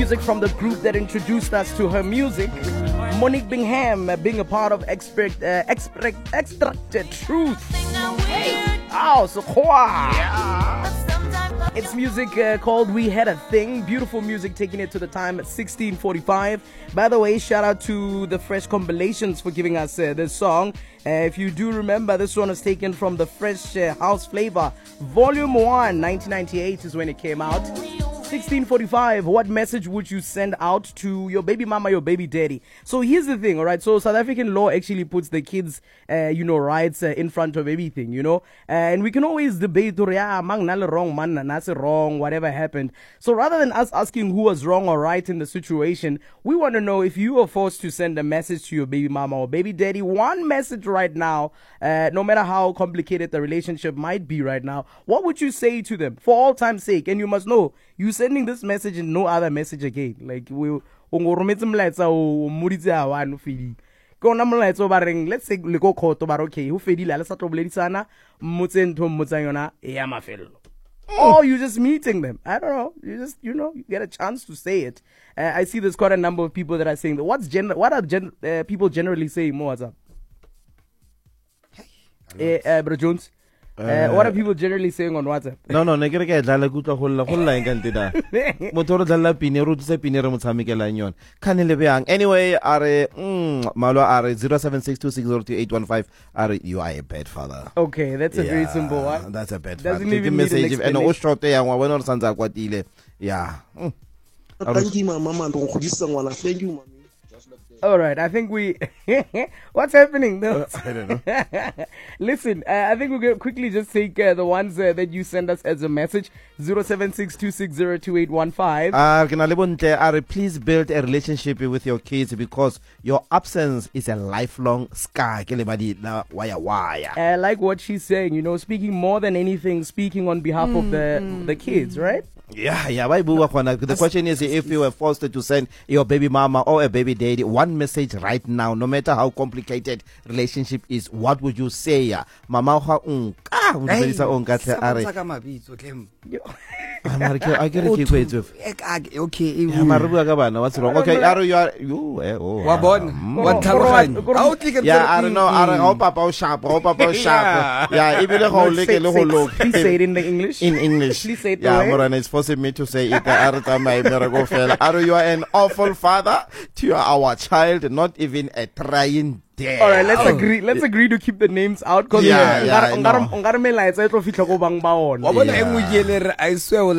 Music from the group that introduced us to her music. Monique Bingham being a part of Extracted Truth. Oh, so it's music called We Had a Thing. Beautiful music, taking it to the time at 16:45. By the way, shout out to the Fresh Compilations for giving us this song. If you do remember, this one was taken from the Fresh House Flavor. Volume 1, 1998 is when it came out. 16:45. What message would you send out to your baby mama, your baby daddy? So here's the thing, all right? So South African law actually puts the kids, rights in front of everything, and we can always debate, wrong, man, that's wrong, whatever happened. So rather than us asking who was wrong or right in the situation, we want to know if you were forced to send a message to your baby mama or baby daddy, one message right now, no matter how complicated the relationship might be right now, what would you say to them for all time's sake? And you must know, you sending this message and no other message again. Like we let's say le go khoto ba okay who fedile la sa tloboledisana motsentho motsanyona ya mafelo. Or you just meeting them. I don't know. You just you get a chance to say it. I see there's quite a number of people that are saying that. What are people generally saying more? What's up? Bro Jones. What are people generally saying on WhatsApp? No, negere ke dlala kutla holla engante da. Motoro dlala pine ro tse pine re motshamekela nyon. Kanele beang. Anyway, are malwa are 0762602815 are you are a bad father. Okay, that's a very simple one. That's a bad Doesn't father. even Take the need message an and o short ya ngwa wena re santsa kwatile. Yeah. Thank you, mama. Thank you, mommy. All right, I think we... What's happening though? I don't know. Listen, I think we're going to quickly just take the ones that you send us as a message. 0762602815. Please build a relationship with your kids because your absence is a lifelong scar. Like what she's saying, speaking more than anything, speaking on behalf of the kids, right? Yeah. The question is, if you were forced to send your baby mama or a baby daddy one message right now, no matter how complicated relationship is, what would you say? Mama okay, what's wrong? Okay, you are you. I don't know. Papa sharp. Yeah, even Please say it in the English. In English. Please say it. Yeah, Morana is forcing me to say it. You are an awful father to our child, not even a trying dad. All right, let's agree. Let's agree to keep the names out because I know. I swear